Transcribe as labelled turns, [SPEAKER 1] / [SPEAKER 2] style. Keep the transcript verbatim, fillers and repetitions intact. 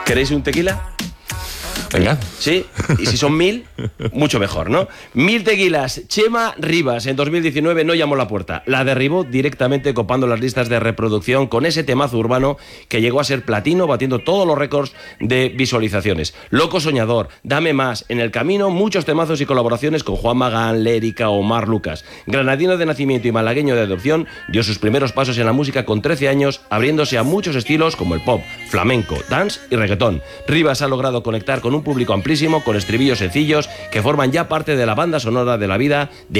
[SPEAKER 1] ¿Queréis un tequila?
[SPEAKER 2] Venga.
[SPEAKER 1] Sí, y si son mil, mucho mejor, ¿no? Mil tequilas. Chema Rivas en dos mil diecinueve no llamó la puerta, la derribó directamente copando las listas de reproducción con ese temazo urbano que llegó a ser platino, batiendo todos los récords de visualizaciones. Loco Soñador, Dame Más, en el camino muchos temazos y colaboraciones con Juan Magán, Lérica, Omar Lucas. Granadino de nacimiento y malagueño de adopción, dio sus primeros pasos en la música con trece años, abriéndose a muchos estilos como el pop, flamenco, dance y reggaetón. Rivas ha logrado conectar con un público amplísimo, con estribillos sencillos que forman ya parte de la banda sonora de la vida de